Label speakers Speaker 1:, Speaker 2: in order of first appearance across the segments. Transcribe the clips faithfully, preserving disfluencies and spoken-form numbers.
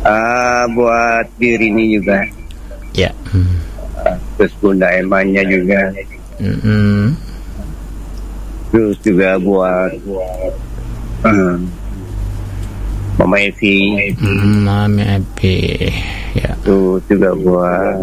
Speaker 1: Uh, buat dirinya juga.
Speaker 2: Ya. Hmm.
Speaker 1: Uh, terus Bunda Emanya juga.
Speaker 2: Mm-hmm.
Speaker 1: Terus juga buat uh, Mama Evi.
Speaker 2: Mm, Mama Evi. Ya.
Speaker 1: Terus juga buat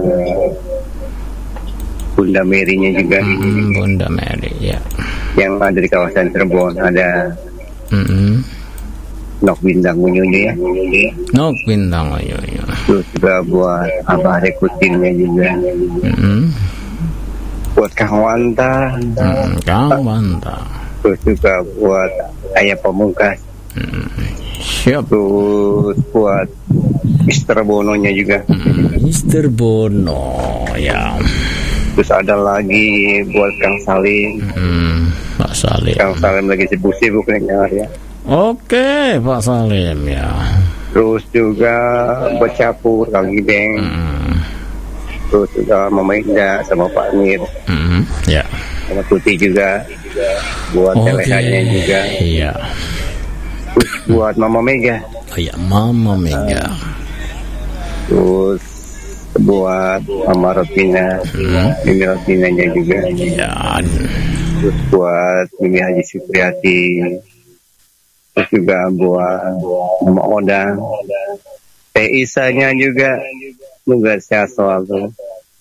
Speaker 1: Bunda Mary-nya juga.
Speaker 2: Mm, Bunda Mary, ya.
Speaker 1: Yang ada di kawasan Cirebon ada.
Speaker 2: Mm-hmm.
Speaker 1: Nok Bintang Unyunya ya.
Speaker 2: Nok Bintang Unyunya.
Speaker 1: Terus juga buat Abah Rekutinnya juga.
Speaker 2: Mm-hmm.
Speaker 1: Buat Kang Wanta.
Speaker 2: Mm, Kang Wanta.
Speaker 1: Terus juga buat Ayah Pamungkas.
Speaker 2: Mm, siap.
Speaker 1: Terus buat Mister Bononya juga.
Speaker 2: Mm, Mister Bono ya.
Speaker 1: Terus ada lagi buat Kang Salim.
Speaker 2: Mm, Pak Salim.
Speaker 1: Kang Salim lagi sibuk-sibuk nih ya.
Speaker 2: Oke, Pak Salim ya.
Speaker 1: Terus juga buat Capur, Kang Gideng.
Speaker 2: Mm.
Speaker 1: Terus juga Mama Indah sama Pak Amir.
Speaker 2: Mm, ya.
Speaker 1: Sama Tuti juga. Buat
Speaker 2: Oke.
Speaker 1: Telehannya juga.
Speaker 2: Iya.
Speaker 1: Terus buat Mama Mega.
Speaker 2: Oh ya, Mama Mega.
Speaker 1: Terus buat Mama Rotina.
Speaker 2: Mm.
Speaker 1: Ini Rotinanya juga.
Speaker 2: Iya.
Speaker 1: Terus buat Mimi Haji Supriyati. Terus juga buat Mama Odang. Teh Isanya juga. Semoga sehat selalu.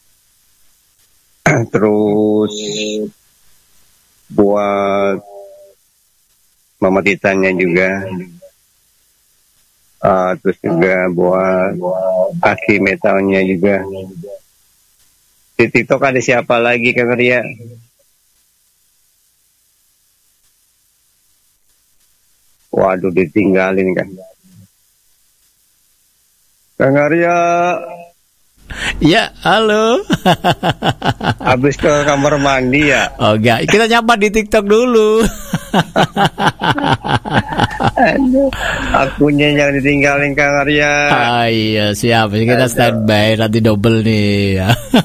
Speaker 1: Terus buat Mama Titanya juga. Uh, terus juga buat Aki Metalnya juga. Di TikTok ada siapa lagi Kang Ria? Waduh, ditinggalin kan. Kang Arya.
Speaker 2: Ya, halo.
Speaker 1: Habis ke kamar mandi ya?
Speaker 2: Oh enggak, kita nyapa di TikTok dulu.
Speaker 1: Aduh, akunya yang ditinggalin Kang Arya.
Speaker 2: Ah iya, siap. Kita standby, nanti double nih.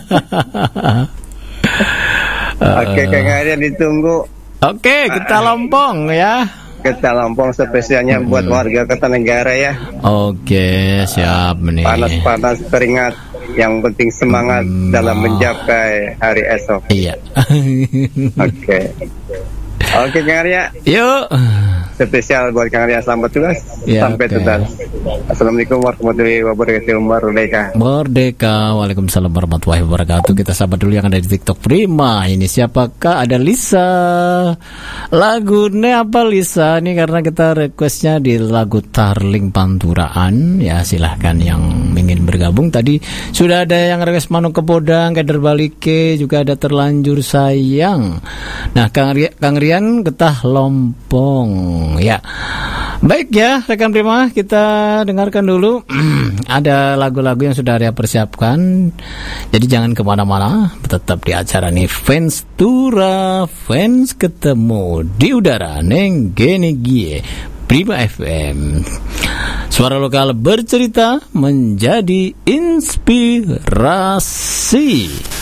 Speaker 1: Oke, Kang Arya ditunggu.
Speaker 2: Oke, kita lompong ya.
Speaker 1: Kita lompong spesialnya hmm. buat warga Kertanegara ya.
Speaker 2: Oke, siap nih.
Speaker 1: Panas-panas keringat, yang penting semangat hmm. dalam mencapai hari esok.
Speaker 2: Iya.
Speaker 1: Oke. Oke Kang Arya.
Speaker 2: Yuk.
Speaker 1: Spesial buat Kang Arya, selamat tugas.
Speaker 2: Ya,
Speaker 1: sampai
Speaker 2: okay.
Speaker 1: tuntas. Assalamualaikum warahmatullahi wabarakatuh. Merdeka.
Speaker 2: Merdeka. Waalaikumsalam warahmatullahi wabarakatuh. Kita sahabat dulu yang ada di TikTok Prima. Ini siapakah? Ada Lisa. Lagunya apa Lisa? Ini karena kita requestnya di lagu Tarling Panturaan. Ya silahkan yang ingin bergabung. Tadi sudah ada yang request Manu Kepodang, Kader Balike, juga ada Terlanjur Sayang. Nah Kang, Ri- Kang Rian Getah Lompong. Ya, baik ya rekan Prima, kita dengarkan dulu. Ada lagu-lagu yang sudah Arya persiapkan. Jadi jangan kemana-mana, tetap di acara nih Fans Tura, Fans ketemu di udara Neng Gene Gie Prima F M. Suara lokal bercerita menjadi inspirasi.